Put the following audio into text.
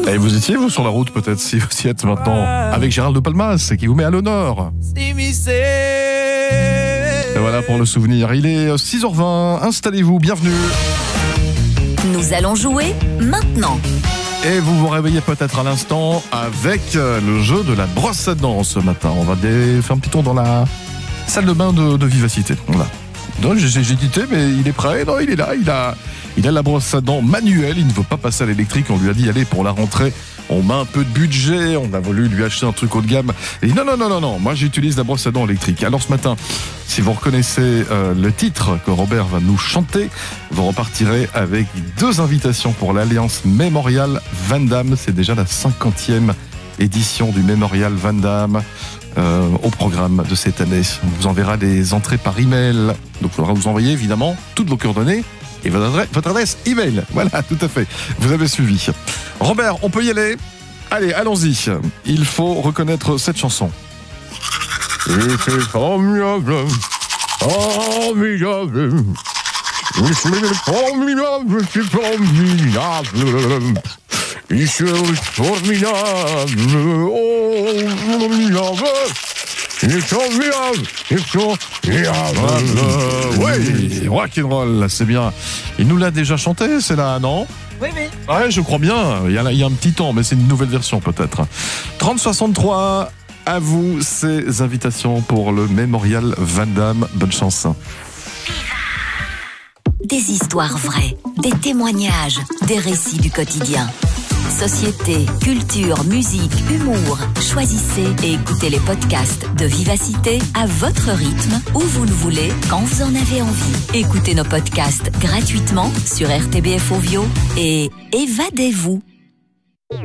Et vous étiez, vous, sur la route, peut-être, si vous y êtes maintenant, avec Gérald de Palmas, qui vous met à l'honneur. Et voilà pour le souvenir. Il est 6h20, installez-vous, bienvenue. Nous allons jouer maintenant. Et vous vous réveillez peut-être à l'instant avec le jeu de la brosse à dents ce matin. On va faire un petit tour dans la salle de bain de Vivacité. Voilà. Donc j'ai hésité, mais il est prêt. Non, il est là. Il a la brosse à dents manuelle. Il ne veut pas passer à l'électrique. On lui a dit, allez, pour la rentrée, on met un peu de budget. On a voulu lui acheter un truc haut de gamme. Et non. Moi, j'utilise la brosse à dents électrique. Alors ce matin, si vous reconnaissez le titre que Robert va nous chanter, vous repartirez avec 2 invitations pour l'Alliance Mémorial Van Damme. C'est déjà la 50e édition du Mémorial Van Damme au programme de cette année. On vous enverra des entrées par email. Donc il faudra vous envoyer évidemment toutes vos coordonnées et votre adresse email. Voilà, tout à fait. Vous avez suivi. Robert, on peut y aller ? Allez, allons-y. Il faut reconnaître cette chanson. C'est formidable, formidable. C'est formidable, c'est formidable. C'est formidable, oh, formidable. C'est formidable, c'est formidable. Oui, rock'n'roll, c'est bien. Il nous l'a déjà chanté, c'est là, non ? Oui. Ouais, je crois bien. Il y a un petit temps, mais c'est une nouvelle version peut-être. 3063, à vous ces invitations pour le Mémorial Van Damme. Bonne chance. Des histoires vraies, des témoignages, des récits du quotidien. Société, culture, musique, humour. Choisissez et écoutez les podcasts de Vivacité à votre rythme, où vous le voulez, quand vous en avez envie. Écoutez nos podcasts gratuitement sur RTBF Ovio et évadez-vous.